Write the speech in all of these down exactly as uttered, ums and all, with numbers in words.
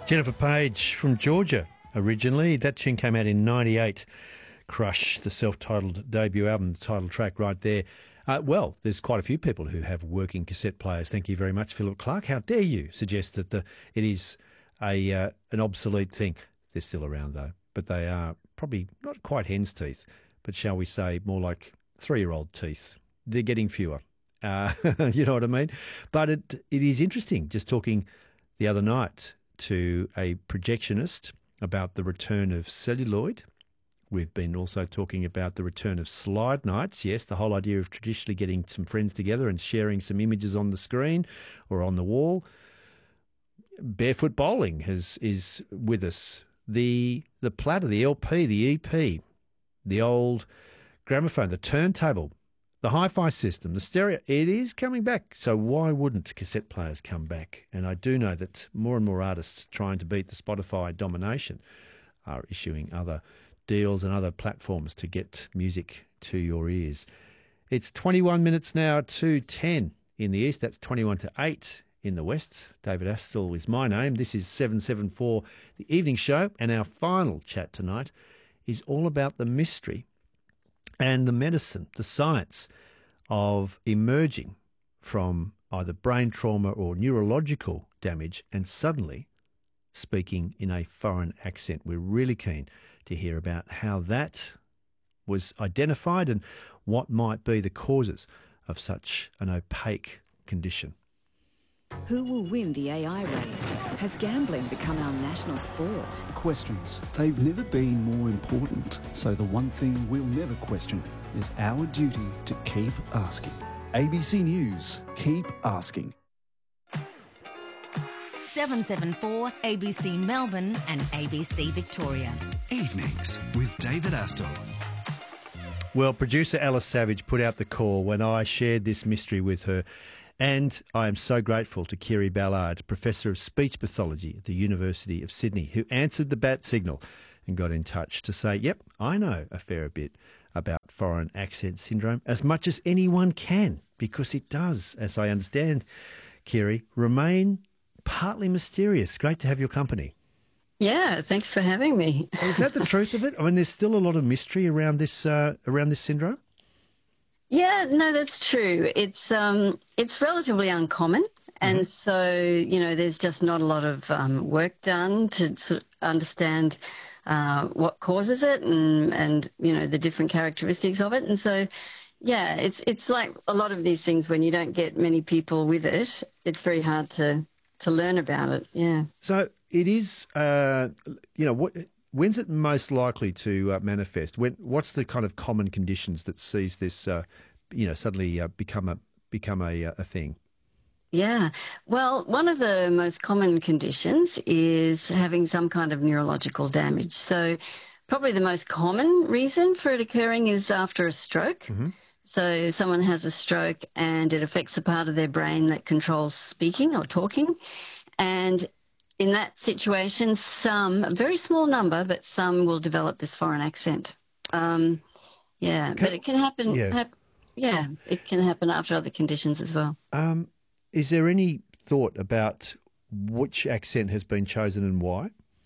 Jennifer Page from Georgia originally. That tune came out in ninety-eight. Crush, the self-titled debut album, the title track right there. Uh, well, there's quite a few people who have working cassette players. Thank you very much, Philip Clark. How dare you suggest that the, it is a uh, an obsolete thing. They're still around, though, but they are probably not quite hen's teeth, but shall we say more like three-year-old teeth. They're getting fewer. Uh, you know what I mean? But it it is interesting, just talking the other night to a projectionist about the return of celluloid. We've been also talking about the return of slide nights. Yes, the whole idea of traditionally getting some friends together and sharing some images on the screen or on the wall. Barefoot bowling has is with us. The the platter, the L P, the E P, the old gramophone, the turntable, the hi-fi system, the stereo, it is coming back. So why wouldn't cassette players come back? And I do know that more and more artists trying to beat the Spotify domination are issuing other deals and other platforms to get music to your ears. It's twenty-one minutes now to ten in the east. That's twenty-one to eight in the west. David Astle is my name. This is seven seven four, the evening show. And our final chat tonight is all about the mystery and the medicine, the science of emerging from either brain trauma or neurological damage and suddenly speaking in a foreign accent. We're really keen to hear about how that was identified and what might be the causes of such an opaque condition. Who will win the A I race? Has gambling become our national sport? Questions. They've never been more important. So the one thing we'll never question is our duty to keep asking. A B C News. Keep asking. seven seven four, A B C Melbourne and A B C Victoria. Evenings with David Astle. Well, producer Alice Savage put out the call when I shared this mystery with her. And I am so grateful to Kiri Ballard, Professor of Speech Pathology at the University of Sydney, who answered the bat signal and got in touch to say, yep, I know a fair bit about foreign accent syndrome, as much as anyone can, because it does, as I understand, Kiri, remain partly mysterious. Great to have your company. Yeah, thanks for having me. Is that the truth of it? I mean, there's still a lot of mystery around this uh, around this syndrome? Yeah, no, that's true. It's um, it's relatively uncommon, and mm-hmm. so you know, there's just not a lot of um, work done to sort of understand uh, what causes it, and and you know the different characteristics of it, and so yeah, it's it's like a lot of these things when you don't get many people with it, it's very hard to to learn about it. Yeah. So it is, uh, you know, what. When's it most likely to uh, manifest? When? What's the kind of common conditions that sees this, uh, you know, suddenly uh, become a become a, a thing? Yeah. Well, one of the most common conditions is having some kind of neurological damage. So probably the most common reason for it occurring is after a stroke. Mm-hmm. So someone has a stroke and it affects a part of their brain that controls speaking or talking. And in that situation, some, a very small number, but some will develop this foreign accent. Um, yeah, can, but it can happen. Yeah. Hap, yeah, it can happen after other conditions as well. Um, is there any thought about which accent has been chosen and why?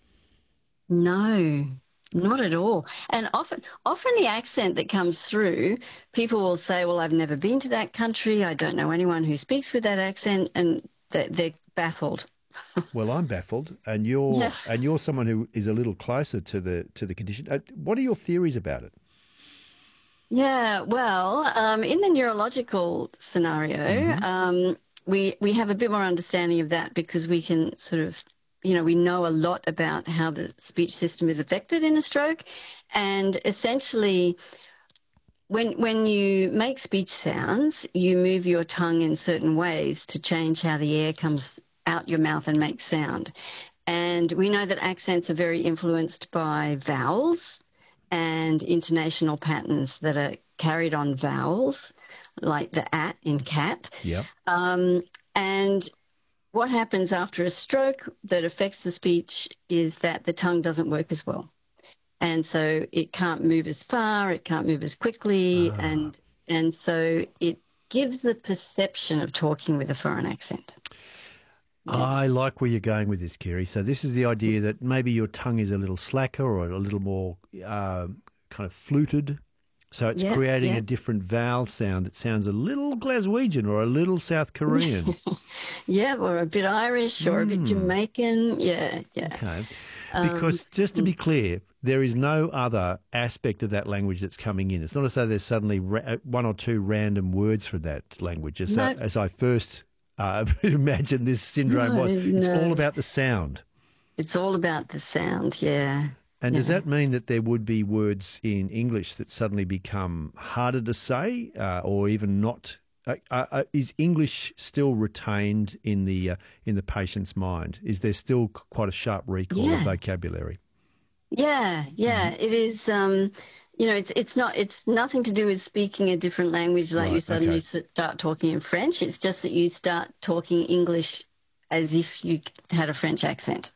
No, not at all. And often, often the accent that comes through, people will say, well, I've never been to that country. I don't know anyone who speaks with that accent, and they're, they're baffled. Well, I'm baffled, and you're yeah. and you're someone who is a little closer to the to the condition. Uh, what are your theories about it? Yeah, well, um, in the neurological scenario, mm-hmm. um, we we have a bit more understanding of that because we can sort of, you know, we know a lot about how the speech system is affected in a stroke, and essentially, when when you make speech sounds, you move your tongue in certain ways to change how the air comes out your mouth and make sound. And we know that accents are very influenced by vowels and intonational patterns that are carried on vowels, like the at in cat. Yeah. Um, and what happens after a stroke that affects the speech is that the tongue doesn't work as well. And so it can't move as far, it can't move as quickly, ah. and and so it gives the perception of talking with a foreign accent. I like where you're going with this, Kiri. So this is the idea that maybe your tongue is a little slacker or a little more uh, kind of fluted. So it's Yeah, creating yeah. a different vowel sound that sounds a little Glaswegian or a little South Korean. Yeah, or a bit Irish or a bit Jamaican. Yeah, yeah. Okay. Because just to be clear, there is no other aspect of that language that's coming in. It's not as though there's suddenly ra- one or two random words for that language. As, I, No. as I first uh, imagined this syndrome No, was, it's no. all about the sound. It's all about the sound, yeah. And does Yeah. that mean that there would be words in English that suddenly become harder to say uh, or even not? Uh, uh, is English still retained in the uh, in the patient's mind? Is there still c- quite a sharp recall of Yeah. vocabulary? Yeah, yeah. Mm-hmm. It is. Um, you know, it's it's not. It's nothing to do with speaking a different language. Like you Right, suddenly okay. s- start talking in French. It's just that you start talking English as if you had a French accent.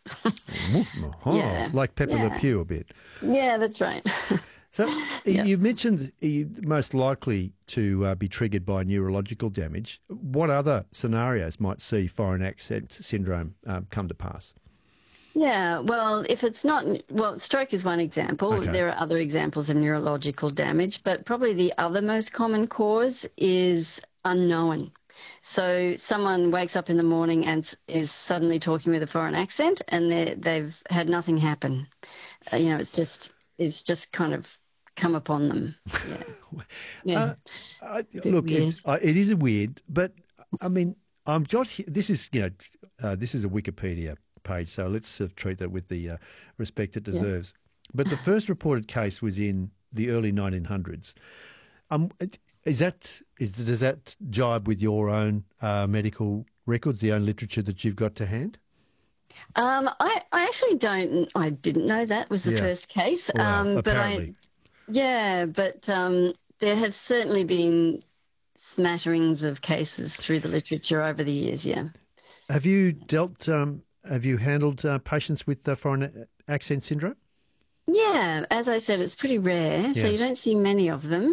Oh, Yeah. like Pepe Le Yeah. Pew a bit. Yeah, that's right. So Yeah. you mentioned you most likely to uh, be triggered by neurological damage. What other scenarios might see foreign accent syndrome um, come to pass? Yeah, well, if it's not, well, stroke is one example. Okay. There are other examples of neurological damage, but probably the other most common cause is unknown. So someone wakes up in the morning and s- is suddenly talking with a foreign accent, and they- they've had nothing happen. Uh, you know, it's just it's just kind of come upon them. Yeah. Yeah. Uh, I, Bit look, weird. it's, uh, it is a weird, but I mean, I'm just this is you know uh, this is a Wikipedia page, so let's uh, treat that with the uh, respect it deserves. But the first reported case was in the early nineteen hundreds. Um, is that is does that jibe with your own uh, medical records, the own literature that you've got to hand? Um, I, I actually don't. I didn't know that was the Yeah. first case. Well, um, but apparently. I, yeah, but um, there have certainly been smatterings of cases through the literature over the years. Yeah. Have you dealt? Um, have you handled uh, patients with uh, foreign accent syndrome? Yeah, as I said, it's pretty rare, Yeah. so you don't see many of them.